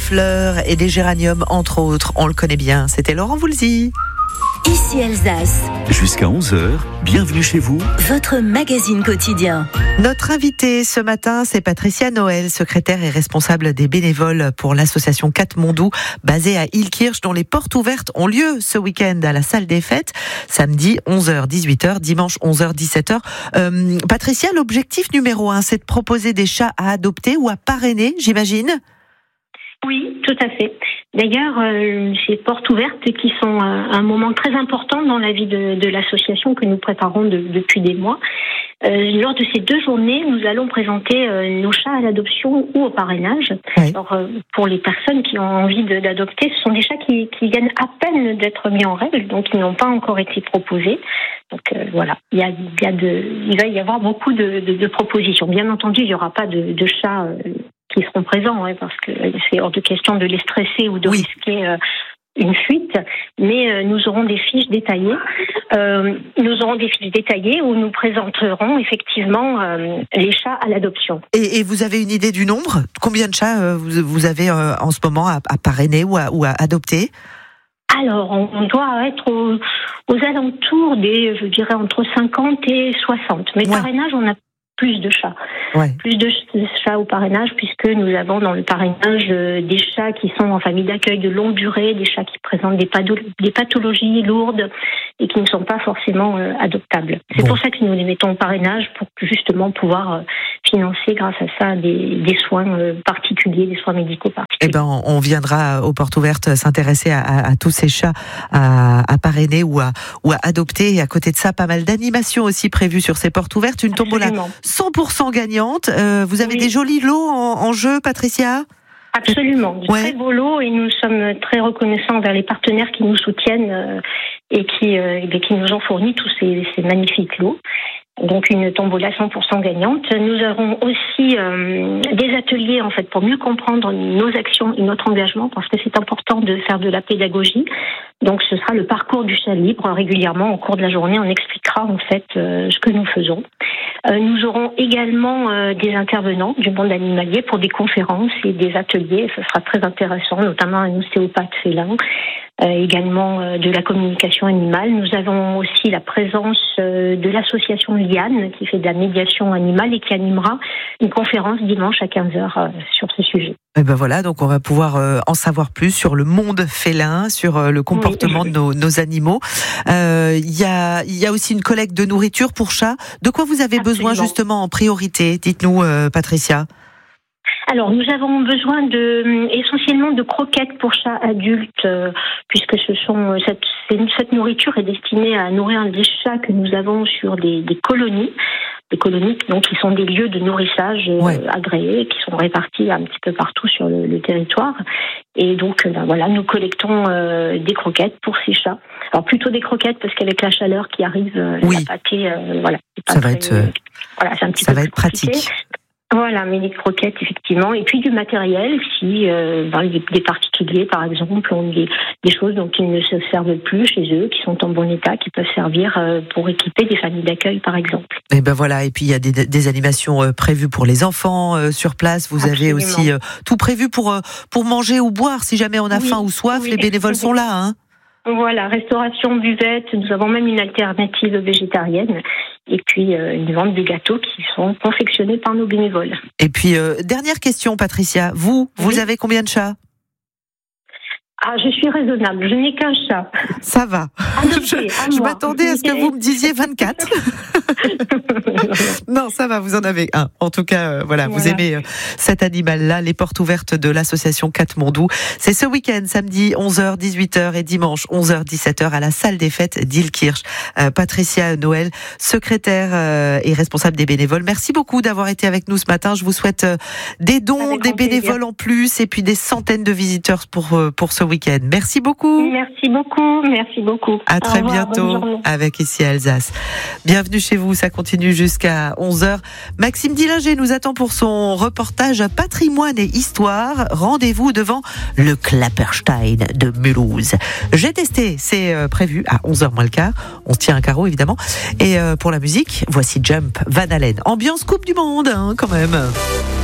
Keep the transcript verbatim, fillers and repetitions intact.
fleurs et des géraniums, entre autres. On le connaît bien, c'était Laurent Voulzy. Ici Alsace. Jusqu'à onze heures, bienvenue chez vous. Votre magazine quotidien. Notre invitée ce matin, c'est Patricia Noël, secrétaire et responsable des bénévoles pour l'association Katmandou, basée à Illkirch, dont les portes ouvertes ont lieu ce week-end à la salle des fêtes, samedi onze heures dix-huit heures, dimanche onze heures dix-sept heures. Euh, Patricia, l'objectif numéro un, c'est de proposer des chats à adopter ou à parrainer, j'imagine ? Oui, tout à fait. D'ailleurs, euh, ces portes ouvertes qui sont euh, un moment très important dans la vie de, de l'association que nous préparons de, depuis des mois. Euh, lors de ces deux journées, nous allons présenter euh, nos chats à l'adoption ou au parrainage. Oui. Alors, euh, pour les personnes qui ont envie de, d'adopter, ce sont des chats qui, qui viennent à peine d'être mis en règle, donc ils n'ont pas encore été proposés. Donc euh, voilà, il, y a, il, y a de, il va y avoir beaucoup de, de, de propositions. Bien entendu, il n'y aura pas de, de chats euh, qui seront présents, hein, parce que c'est hors de question de les stresser ou de oui. risquer euh, une fuite, mais euh, nous aurons des fiches détaillées. Euh, nous aurons des fiches détaillées où nous présenterons effectivement euh, les chats à l'adoption. Et, et vous avez une idée du nombre ? Combien de chats euh, vous, vous avez euh, en ce moment à, à parrainer ou à, ou à adopter ? Alors, on doit être aux, aux alentours des, je dirais, entre cinquante et soixante. Mais ouais. Parrainage, on a plus de chats. Ouais. Plus de chats au parrainage, puisque nous avons dans le parrainage euh, des chats qui sont en famille d'accueil de longue durée, des chats qui présentent des, patho- des pathologies lourdes et qui ne sont pas forcément euh, adoptables. C'est bon. Pour ça que nous les mettons au parrainage, pour justement pouvoir euh, financer grâce à ça des, des soins euh, particuliers, des soins médicaux particuliers. Eh ben, on viendra aux portes ouvertes s'intéresser à, à, à tous ces chats à, à parrainer ou à, ou à adopter. Et à côté de ça, pas mal d'animations aussi prévues sur ces portes ouvertes. Une tombola cent pour cent gagnante. Euh, vous avez oui. des jolis lots en, en jeu, Patricia ? Absolument, de ouais. très beaux lots, et nous sommes très reconnaissants envers les partenaires qui nous soutiennent euh, et qui, euh, et qui nous ont fourni tous ces, ces magnifiques lots. Donc une tombola cent pour cent gagnante. Nous aurons aussi euh, des ateliers en fait pour mieux comprendre nos actions et notre engagement, parce que c'est important de faire de la pédagogie. Donc ce sera le parcours du chat libre. Régulièrement au cours de la journée, on expliquera en fait euh, ce que nous faisons. Euh, nous aurons également euh, des intervenants du monde animalier pour des conférences et des ateliers. Ce sera très intéressant, notamment un ostéopathe félin. Euh, également euh, de la communication animale. Nous avons aussi la présence euh, de l'association Liane qui fait de la médiation animale et qui animera une conférence dimanche à quinze heures euh, sur ce sujet. Et ben voilà, donc on va pouvoir euh, en savoir plus sur le monde félin, sur euh, le comportement oui. de nos, nos animaux. Il euh, y a, il y a aussi une collecte de nourriture pour chats. De quoi vous avez Absolument. besoin justement en priorité ? Dites-nous, euh, Patricia. Alors, nous avons besoin de, essentiellement de croquettes pour chats adultes, euh, puisque ce sont, cette, cette nourriture est destinée à nourrir des chats que nous avons sur des, des colonies. Des colonies donc, qui sont des lieux de nourrissage euh, ouais. agréés, qui sont répartis un petit peu partout sur le, le territoire. Et donc, ben, voilà, nous collectons euh, des croquettes pour ces chats. Alors, plutôt des croquettes, parce qu'avec la chaleur qui arrive, euh, oui. la pâtée, euh, voilà. C'est pas ça très, va être, euh, voilà, c'est un petit ça peu va être compliqué. pratique. Voilà, mais des croquettes, effectivement. Et puis du matériel, si euh, ben, des particuliers, par exemple, ont des, des choses dont ils ne se servent plus chez eux, qui sont en bon état, qui peuvent servir euh, pour équiper des familles d'accueil, par exemple. Et ben voilà, et puis il y a des, des animations euh, prévues pour les enfants euh, sur place. Vous Absolument. avez aussi euh, tout prévu pour, euh, pour manger ou boire, si jamais on a oui, faim ou soif, oui, les bénévoles sont là, hein. Voilà, restauration, buvette, nous avons même une alternative végétarienne et puis euh, une vente de gâteaux qui sont confectionnés par nos bénévoles. Et puis, euh, dernière question, Patricia, vous, oui. vous avez combien de chats ? Ah, je suis raisonnable, je n'ai qu'un chat. Ça va. Adopté, je je m'attendais à ce que vous me disiez vingt-quatre. Non, ça va, vous en avez un. En tout cas, euh, voilà, voilà, vous aimez euh, cet animal-là, les portes ouvertes de l'association Katmandou. C'est ce week-end, samedi onze heures dix-huit heures et dimanche onze heures dix-sept heures à la salle des fêtes d'Illkirch. Euh, Patricia Noël, secrétaire euh, et responsable des bénévoles. Merci beaucoup d'avoir été avec nous ce matin. Je vous souhaite euh, des dons, avec des bénévoles plaisir. En plus et puis des centaines de visiteurs pour, euh, pour ce week-end. Merci beaucoup. Merci beaucoup, merci beaucoup. À très bientôt avec Ici Alsace. Bienvenue chez vous, ça continue jusqu'à onze heures. Maxime Dillinger nous attend pour son reportage Patrimoine et Histoire. Rendez-vous devant le Klapperstein de Mulhouse. J'ai testé, c'est prévu à onze heures moins le quart. On se tient un carreau évidemment. Et pour la musique, voici Jump, Van Halen. Ambiance Coupe du Monde, hein, quand même.